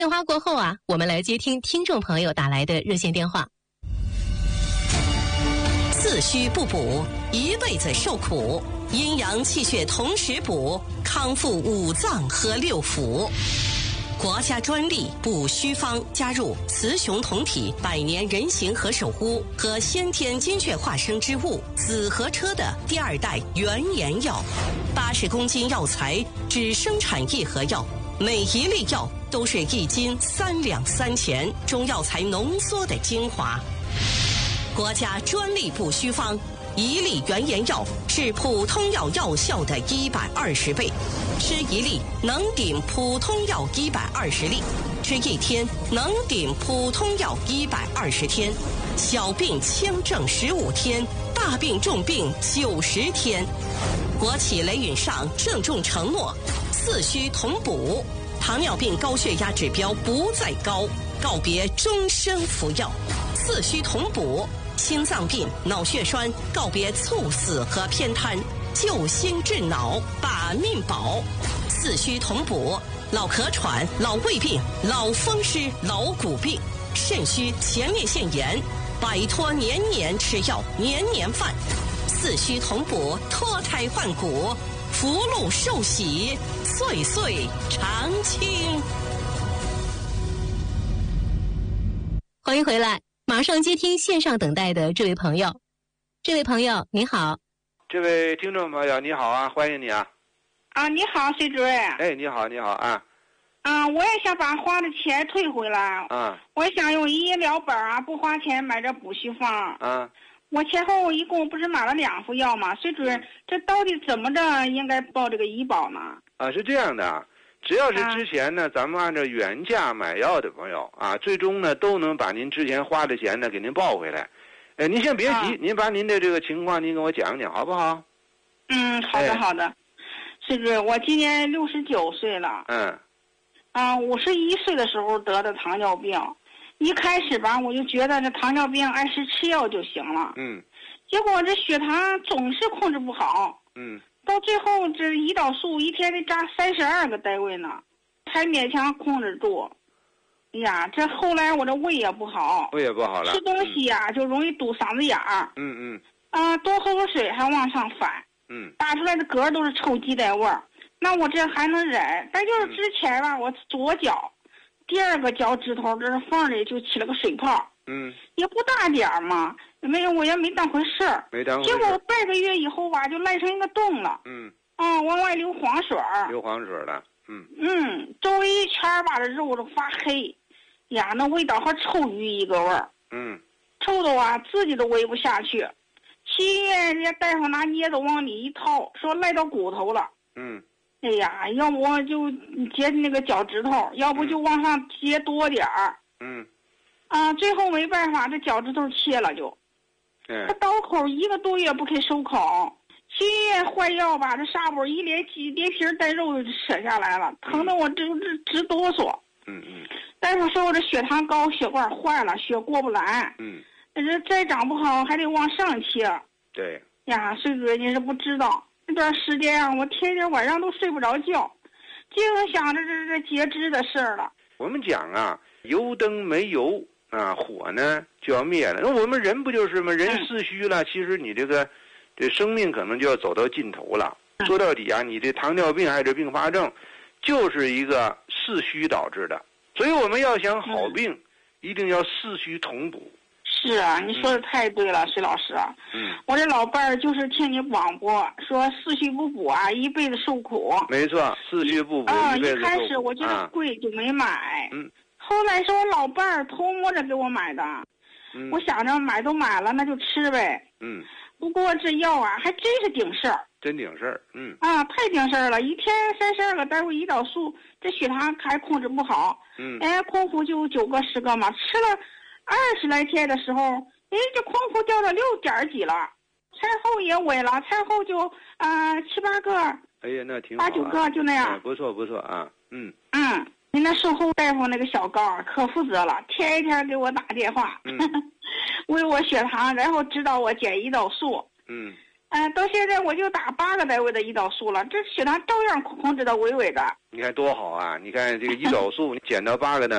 电话过后啊，我们来接听听众朋友打来的热线电话。 四虚不补，一辈子受苦；阴阳气血同时补，康复五脏和六腑。国家专利补虚方加入雌雄同体百年人形和守护和先天精血化生之物紫河车的第2代原研药，80公斤药材只生产1盒药，每一粒药都是1斤3两3钱中药材浓缩的精华。国家专利补虚方，1粒原研药是普通药药效的120倍，吃1粒能顶普通药120粒，吃1天能顶普通药120天，小病轻症15天，大病重病90天。国企雷允上郑重承诺，四虚同补，糖尿病高血压指标不再高，告别终生服药，四虚同补。心脏病、脑血栓告别猝死和偏瘫，救心治脑，把命保。四虚同补，老咳喘、老胃病、老风湿、老骨病、肾虚、前列腺炎，摆脱年年吃药、年年犯。四虚同补，脱胎换骨，福禄寿喜，岁岁常青。 欢迎回来。马上接听线上等待的这位朋友。这位朋友你好。 这位听众朋友你好啊，欢迎你啊。 你好，崔主任。 哎，你好，你好啊。 我也想把花的钱退回来。我想用医疗本不花钱买这补虚方。我前后一共不是买了2副药吗？崔主任，这到底怎么着应该报这个医保呢？ 是这样的，只要是之前呢，咱们按照原价买药的朋友最终呢都能把您之前花的钱呢给您报回来。您先别急，您把您的这个情况您跟我讲讲好不好？ 好的好的。崔主任，我今年69岁了。51岁的时候得的糖尿病，一开始吧我就觉得这糖尿病按时吃药就行了。结果这血糖总是控制不好。到最后这胰岛素一天得扎32个单位呢，才勉强控制住。哎呀，这后来我这胃也不好， 胃也不好了， 吃东西就容易堵嗓子眼儿。多喝口水还往上反。打出来的嗝都是臭鸡蛋味儿。那我这还能忍，但就是之前吧，我左脚第2个脚趾头这缝里就起了个水泡。也不大点儿嘛，我也没当回事儿。结果半个月以后吧，就烂成一个洞了。往外流黄水儿。 流黄水了。 周围一圈吧，这肉都发黑。呀，那味道和臭鱼一个味儿。臭的自己都喂不下去。去医院，人家大夫拿镊子往里一掏，说赖到骨头了。哎呀，要不我就截那个脚趾头，要不就往上截多点儿。最后没办法，这脚趾头切了就。这刀口1个多月不肯收口，去医院换药吧，这纱布一连皮带肉就扯下来了，疼得我直哆嗦。大夫说我这血糖高，血管坏了，血过不来。这再长不好还得往上切。 对呀，崔主任你是不知道，那段时间我天天晚上都睡不着觉，净想着这截肢的事儿了。 我们讲油灯没油火呢就要灭了。那我们人不就是吗？人四虚了，其实你这生命可能就要走到尽头了。说到底你这糖尿病还是并发症，就是一个四虚导致的。所以我们要想好病，一定要四虚同补。 是啊，你说的太对了，崔老师。我这老伴儿就是听你广播说四虚不补一辈子受苦。没错， 四虚不补一辈子受苦。 一开始我觉得贵就没买。后来是我老伴儿偷摸着给我买的。我想着买都买了，那就吃呗。不过这药还真是顶事儿。 真顶事儿。 太顶事儿了，一天32个单位胰岛素，这血糖还控制不好。空腹就9个10个嘛，吃了20来天的时候，这空腹掉到6点几了，餐后也稳了，餐后就7、8个。 哎呀，那挺好。 8、9个就那样。 不错不错啊。 您那售后大夫那个小高可负责了，天天给我打电话，喂我血糖，然后指导我减胰岛素。 到现在我就打8个单位的胰岛素了，这血糖照样控制到微微的。 你看多好啊！你看这个胰岛素，你减到8个呢。